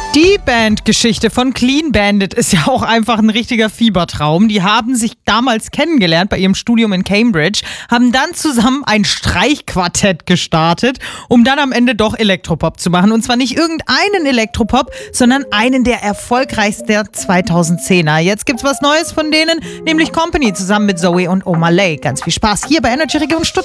Die Bandgeschichte von Clean Bandit ist ja auch einfach ein richtiger Fiebertraum. Die haben sich damals kennengelernt bei ihrem Studium in Cambridge, haben dann zusammen ein Streichquartett gestartet, um dann am Ende doch Elektropop zu machen. Und zwar nicht irgendeinen Elektropop, sondern einen der erfolgreichsten der 2010er. Jetzt gibt's was Neues von denen, nämlich Company zusammen mit Zoe und Omar Lay. Ganz viel Spaß hier bei Energy Region Stuttgart.